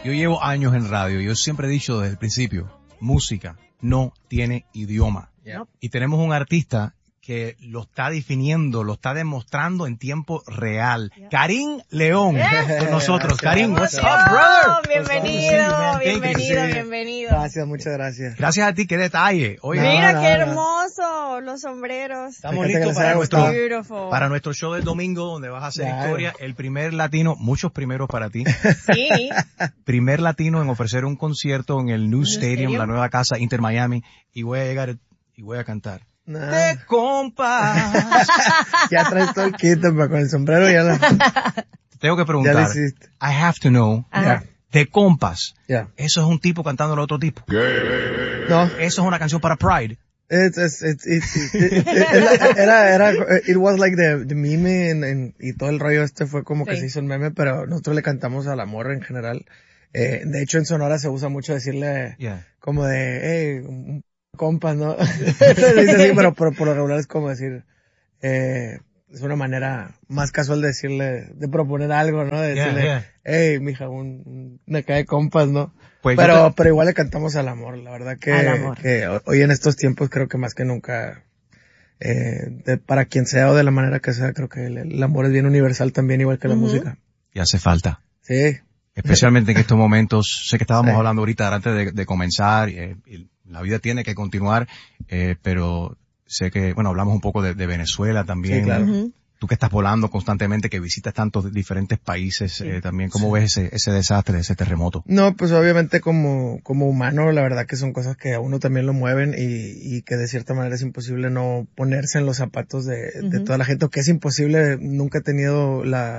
Yo llevo años en radio. Yo siempre he dicho desde el principio, música no tiene idioma. Yep. Y tenemos un artista que lo está definiendo, lo está demostrando en tiempo real. Yep. Karim León con nosotros. Karim, what's up, brother? Bienvenido. Gracias, muchas gracias. Gracias a ti, qué detalle. Oye, Mira qué hermoso, los sombreros. Estamos listos para para nuestro show del domingo, donde vas a hacer historia. El primer latino, muchos primeros para ti. Sí. Primer latino en ofrecer un concierto en el New Stadium, la nueva casa Inter Miami, y voy a llegar y voy a cantar. De compas. Ya traes todo el kit con el sombrero ya lo... Tengo que preguntar. Ya lo hiciste. I have to know. De compas. Yeah. Eso es un tipo cantando al otro tipo. No. Eso es una canción para Pride. It was like the meme y todo el rollo fue como que se hizo un meme, pero nosotros le cantamos al amor en general. De hecho en Sonora se usa mucho decirle como de, hey, compas, ¿no? Se dice así, pero por lo regular es como decir, es una manera más casual de decirle, de proponer algo, ¿no? De decirle, hey, mija, una cae de compas, ¿no? Pues pero igual le cantamos al amor, la verdad que hoy en estos tiempos creo que más que nunca, para quien sea o de la manera que sea, creo que el amor es bien universal también, igual que la música. Y hace falta. Sí. Especialmente en estos momentos, sé que estábamos hablando ahorita antes de comenzar, y la vida tiene que continuar, pero sé que, bueno, hablamos un poco de Venezuela también. Sí, claro. Tú que estás volando constantemente, que visitas tantos diferentes países, también, ¿cómo ves ese desastre, ese terremoto? No, pues obviamente como humano, la verdad que son cosas que a uno también lo mueven y que de cierta manera es imposible no ponerse en los zapatos de toda la gente, o que es imposible, nunca he tenido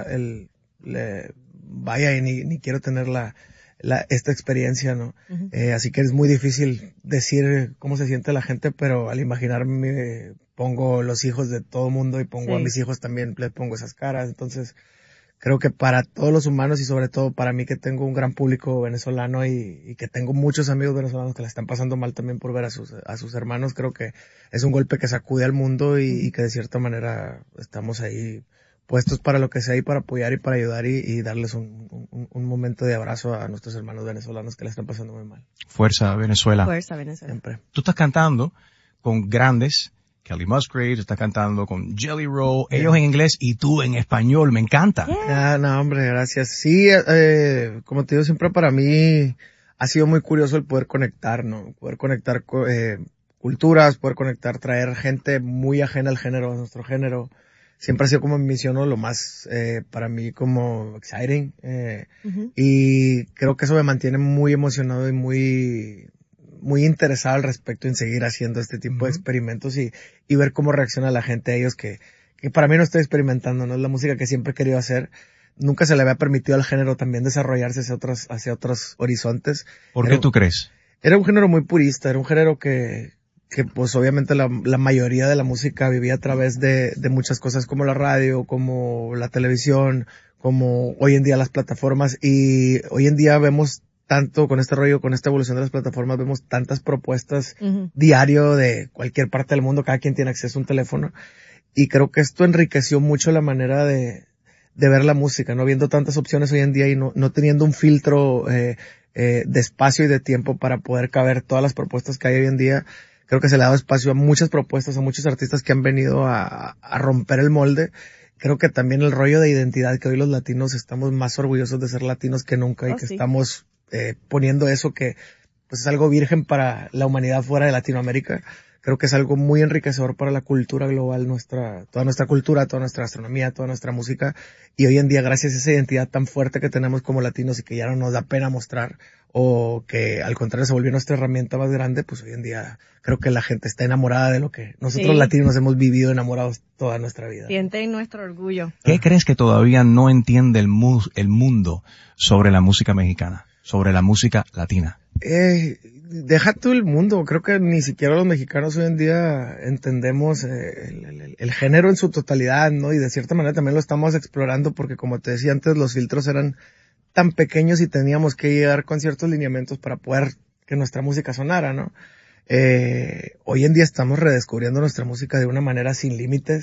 vaya, y ni quiero tener esta experiencia, ¿no? Así que es muy difícil decir cómo se siente la gente, pero al imaginarme pongo los hijos de todo mundo y pongo a mis hijos también, les pongo esas caras. Entonces, creo que para todos los humanos y sobre todo para mí que tengo un gran público venezolano y que tengo muchos amigos venezolanos que la están pasando mal también por ver a sus hermanos, creo que es un golpe que sacude al mundo y que de cierta manera estamos ahí puestos para lo que sea y para apoyar y para ayudar y darles un momento de abrazo a nuestros hermanos venezolanos que la están pasando muy mal. Fuerza Venezuela. Fuerza Venezuela. Siempre. Tú estás cantando con grandes, Kelly Musgrave, estás cantando con Jelly Roll, ellos en inglés y tú en español, me encanta. No, hombre, gracias. Sí, como te digo, siempre para mí ha sido muy curioso el poder conectar, ¿no? Poder conectar culturas, poder conectar, traer gente muy ajena al género, a nuestro género. Siempre ha sido como mi misión, ¿no? Lo más, para mí como exciting, y creo que eso me mantiene muy emocionado y muy interesado al respecto en seguir haciendo este tipo de experimentos y ver cómo reacciona la gente a ellos que para mí no estoy experimentando, ¿no? Es la música que siempre he querido hacer. Nunca se le había permitido al género también desarrollarse hacia otros horizontes. ¿Por qué tú crees? Era un género muy purista, era un género que pues obviamente la mayoría de la música vivía a través de muchas cosas como la radio, como la televisión, como hoy en día las plataformas, y hoy en día vemos tanto con este rollo, con esta evolución de las plataformas, vemos tantas propuestas diario de cualquier parte del mundo, cada quien tiene acceso a un teléfono, y creo que esto enriqueció mucho la manera de ver la música, no viendo tantas opciones hoy en día y no teniendo un filtro de espacio y de tiempo para poder caber todas las propuestas que hay hoy en día. Creo que se le ha dado espacio a muchas propuestas, a muchos artistas que han venido a romper el molde. Creo que también el rollo de identidad, que hoy los latinos estamos más orgullosos de ser latinos que nunca y que estamos poniendo eso que pues es algo virgen para la humanidad fuera de Latinoamérica. Creo que es algo muy enriquecedor para la cultura global, toda nuestra cultura, toda nuestra gastronomía, toda nuestra música. Y hoy en día, gracias a esa identidad tan fuerte que tenemos como latinos y que ya no nos da pena mostrar, o que al contrario se volvió nuestra herramienta más grande, pues hoy en día creo que la gente está enamorada de lo que nosotros latinos hemos vivido enamorados toda nuestra vida. Sienten nuestro orgullo. ¿Qué crees que todavía no entiende el mundo sobre la música mexicana, sobre la música latina? Deja tú el mundo, creo que ni siquiera los mexicanos hoy en día entendemos el género en su totalidad, ¿no? Y de cierta manera también lo estamos explorando porque, como te decía antes, los filtros eran tan pequeños y teníamos que llegar con ciertos lineamientos para poder que nuestra música sonara, ¿no? Hoy en día estamos redescubriendo nuestra música de una manera sin límites,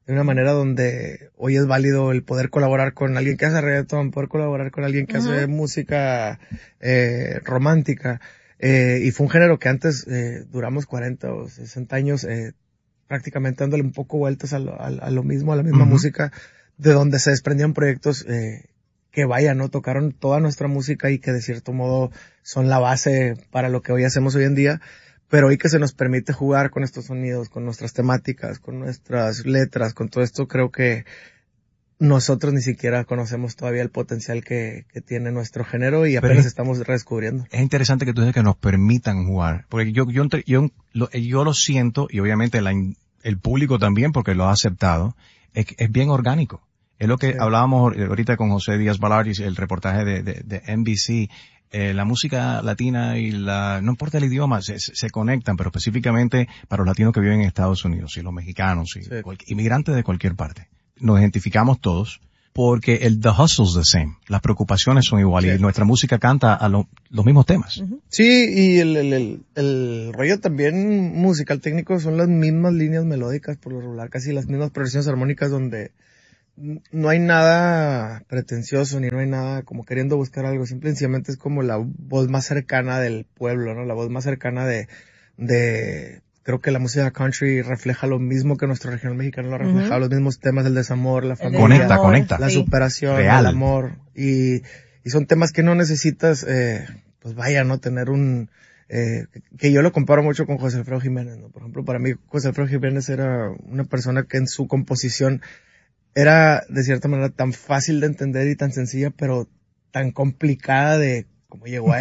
de una manera donde hoy es válido el poder colaborar con alguien que hace reggaetón, poder colaborar con alguien que hace música romántica. Y fue un género que antes duramos 40 o 60 años prácticamente dándole un poco vueltas a lo mismo, a la misma música, de donde se desprendían proyectos que ¿no? Tocaron toda nuestra música y que de cierto modo son la base para lo que hoy hacemos hoy en día. Pero hoy que se nos permite jugar con estos sonidos, con nuestras temáticas, con nuestras letras, con todo esto, creo que nosotros ni siquiera conocemos todavía el potencial que tiene nuestro género y apenas estamos redescubriendo. Es interesante que tú dices que nos permitan jugar, porque yo lo siento, y obviamente el público también, porque lo ha aceptado, es bien orgánico. Es lo que hablábamos ahorita con José Díaz Balardis, el reportaje de NBC. La música latina y no importa el idioma, se conectan, pero específicamente para los latinos que viven en Estados Unidos y los mexicanos y inmigrantes de cualquier parte. Nos identificamos todos porque the hustle's the same. Las preocupaciones son iguales y nuestra música canta a los mismos temas. Sí, y el rollo también musical técnico son las mismas líneas melódicas por lo regular, casi las mismas progresiones armónicas donde no hay nada pretencioso ni no hay nada como queriendo buscar algo, simplemente es como la voz más cercana del pueblo, ¿no? La voz más cercana de creo que la música country refleja lo mismo que nuestro regional mexicano lo ha reflejado, los mismos temas del desamor, la familia, conecta. La superación, el amor, y son temas que no necesitas, ¿no? Tener que yo lo comparo mucho con José Alfredo Jiménez, ¿no? Por ejemplo, para mí José Alfredo Jiménez era una persona que en su composición era de cierta manera tan fácil de entender y tan sencilla, pero tan complicada de cómo llegó a